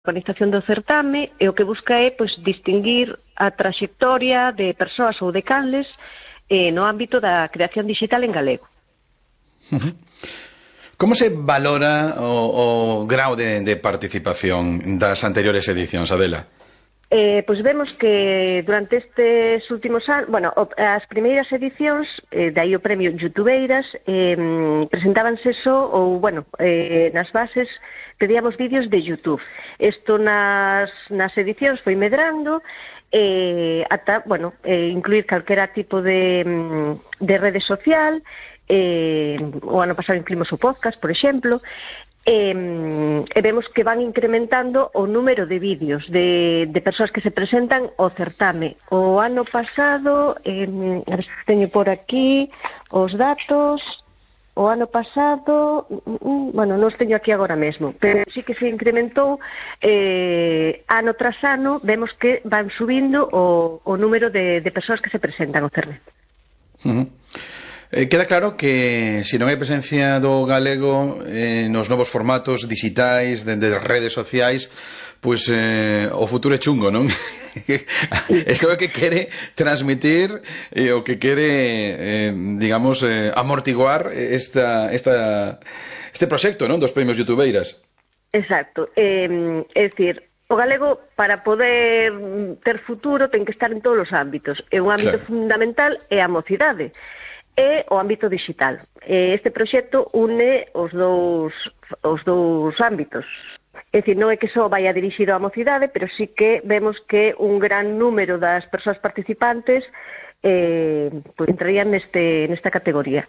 organización do certame e o que busca é pois, distinguir a traxectoria de persoas ou de canles no ámbito da creación digital en galego. Como se valora o grau de participación das anteriores edicións, Adela? Pois vemos que durante estes últimos anos, as primeiras edicións, dai o premio Youtubeiras, presentábanse só, ou, nas bases pedíamos vídeos de YouTube. Isto nas edicións foi medrando, ata, incluir calquera tipo de rede social. O ano pasado incluímos o podcast, por exemplo, e vemos que van incrementando o número de vídeos de persoas que se presentan ao certame. O ano pasado, a ver se teño por aquí os datos, o ano pasado, non os teño aquí agora mesmo, pero sí que se incrementou ano tras ano, vemos que van subindo o número de persoas que se presentan ao certame. Queda claro que se non hai presencia do galego nos novos formatos digitais, dende as redes sociais, pois o futuro é chungo, non? Eso é o que quere transmitir e o que quere, digamos, amortiguar este proxecto, non, dos premios Youtubeiras. Exacto. É dicir, o galego, para poder ter futuro, ten que estar en todos os ámbitos. E un ámbito fundamental é a mocidade. E o ámbito digital. Este proxecto une os dous ámbitos. É dicir, non é que só vai dirixido á mocidade, pero sí que vemos que un gran número das persoas participantes entrarían nesta categoría.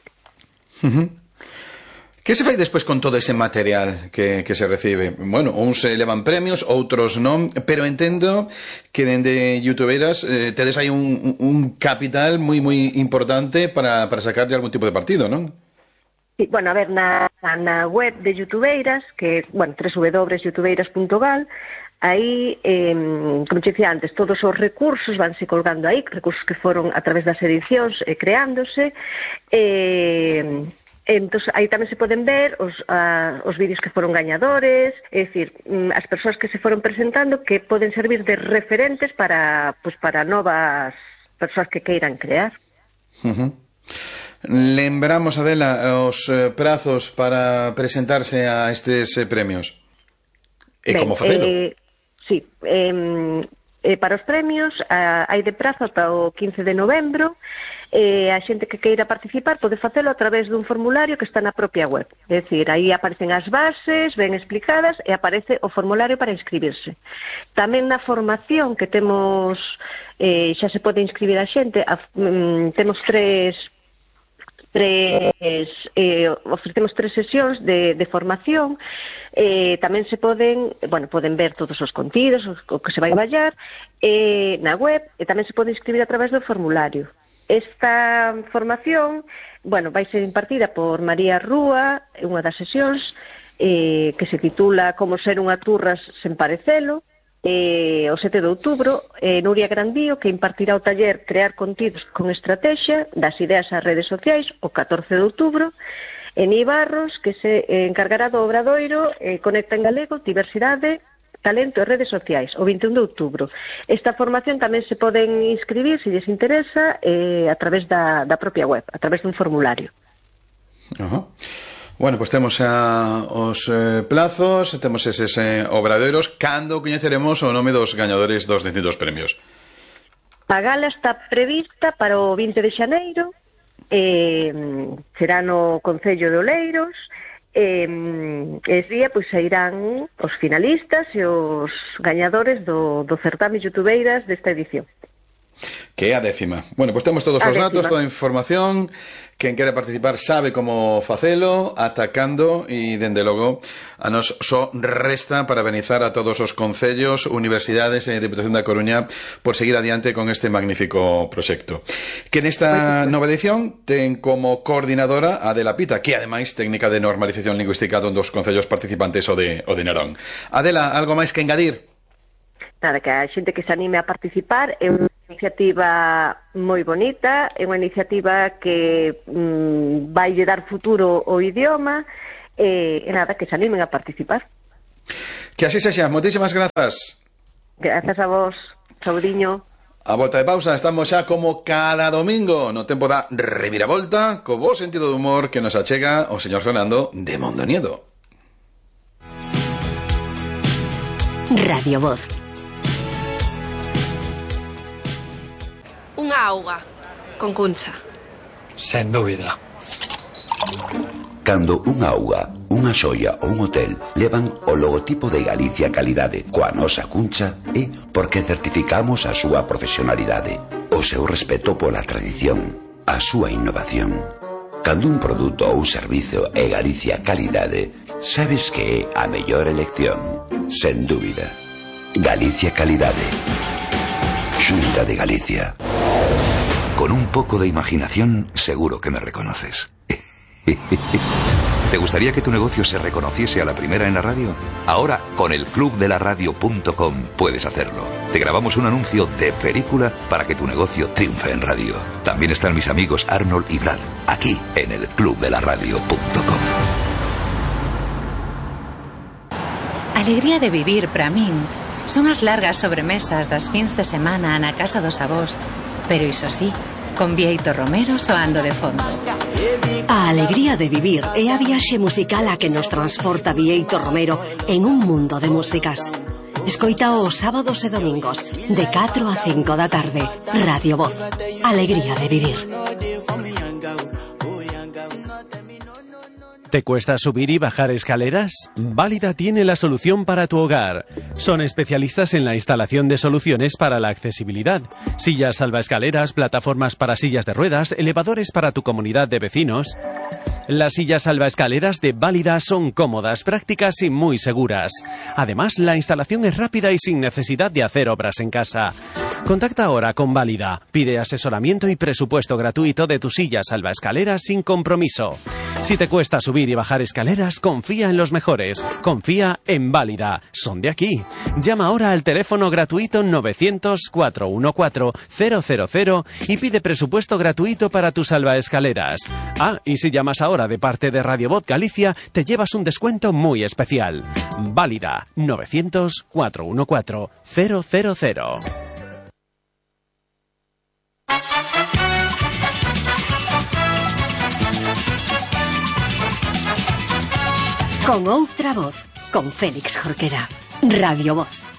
Que se fai despois con todo ese material que se recibe? Bueno, uns levan premios, outros non, pero entendo que dende Youtubeiras tedes aí un capital moi importante para sacarlle algún tipo de partido, non? Sí, a ver, na web de Youtubeiras, que, www.youtubeiras.gal, aí, como te dicía antes, todos os recursos vanse colgando aí, recursos que foron a través das edicións creándose, entón, aí tamén se poden ver os vídeos que foron gañadores, é dicir, as persoas que se foron presentando que poden servir de referentes para novas persoas que queiran crear. Lembramos, Adela, os prazos para presentarse a estes premios. E como facelo? Sí, para os premios hai de prazo ata o 15 de novembro. A xente que queira participar pode facelo a través dun formulario que está na propia web. É dicir, aí aparecen as bases ben explicadas e aparece o formulario para inscribirse. Tamén na formación que temos, xa se pode inscribir a xente, temos ofrecemos 3 sesións de formación. Tamén se poden ver todos os contidos, o que se vai vallar na web, e tamén se pode inscribir a través do formulario. Esta formación, vai ser impartida por María Rúa, unha das sesións, que se titula Como ser unha turras sen parecelo, o 7 de outubro, Nuria Grandío, que impartirá o taller Crear contidos con estrategia, das ideas ás redes sociais, o 14 de outubro, Eni Barros, que se encargará do obradoiro Conecta en Galego, Diversidade, Talento e redes sociais, o 21 de outubro. Esta formación tamén se poden inscribir, se lles interesa, a través da propia web, a través dun formulario. Bueno, pois temos os plazos, temos eses obradoiros. Cando coñeceremos o nome dos gañadores dos distintos premios? A gala está prevista para o 20 de xaneiro, será no Concello de Oleiros. Ese día sairán os finalistas e os gañadores do certame Youtubeiras desta edición, que é a 10ª. Bueno, pois temos todos os datos, toda a información. Quen quere participar sabe como facelo, atacando, e dende logo a nos só resta parabenizar a todos os concellos, universidades e Diputación da Coruña por seguir adiante con este magnífico proxecto, que nesta nova edición ten como coordinadora a Adela Pita, que ademais técnica de normalización lingüística dos concellos participantes o de Narón. Adela, algo máis que engadir? Nada, que a xente que se anime a participar. É unha iniciativa moi bonita, é unha iniciativa que vai dar futuro ao idioma, e nada, que se animen a participar. Que así sexa, moitísimas grazas. Grazas a vos, saudiño. A volta de pausa, estamos xa como cada domingo no tempo da reviravolta, co bo sentido de humor que nos achega o señor Fernando de Mondoñedo. Radio Voz. Unha auga con Cuncha. Sen dúbida. Cando unha auga, unha xoia ou un hotel levan o logotipo de Galicia Calidade coa nosa Cuncha, é porque certificamos a súa profesionalidade, o seu respeto pola tradición, a súa innovación. Cando un produto ou servizo é Galicia Calidade, sabes que é a mellor elección, sen dúbida. Galicia Calidade. Xunta de Galicia. Con un poco de imaginación, seguro que me reconoces. ¿Te gustaría que tu negocio se reconociese a la primera en la radio? Ahora, con el clubdelaradio.com puedes hacerlo. Te grabamos un anuncio de película para que tu negocio triunfe en radio. También están mis amigos Arnold y Brad, aquí en el clubdelaradio.com. Alegría de vivir para min son as largas sobremesas das fins de semana na casa dos avós, pero iso sí, con Bieito Romero soando de fondo. A alegría de vivir é a viaxe musical a que nos transporta Bieito Romero en un mundo de músicas. Escoita os sábados e domingos de 4 a 5 da tarde. Radio Voz. Alegría de vivir. ¿Te cuesta subir y bajar escaleras? Válida tiene la solución para tu hogar. Son especialistas en la instalación de soluciones para la accesibilidad. Sillas salvaescaleras, plataformas para sillas de ruedas, elevadores para tu comunidad de vecinos. Las sillas salvaescaleras de Válida son cómodas, prácticas y muy seguras. Además, la instalación es rápida y sin necesidad de hacer obras en casa. Contacta ahora con Válida. Pide asesoramiento y presupuesto gratuito de tu silla salvaescaleras sin compromiso. Si te cuesta subir y bajar escaleras, confía en los mejores. Confía en Válida. Son de aquí. Llama ahora al teléfono gratuito 900-414-000 y pide presupuesto gratuito para tus salvaescaleras. Ah, y si llamas ahora de parte de Radio Voz Galicia, te llevas un descuento muy especial. Válida. 900-414-000. Con outra voz, con Félix Jorquera. Radio Voz.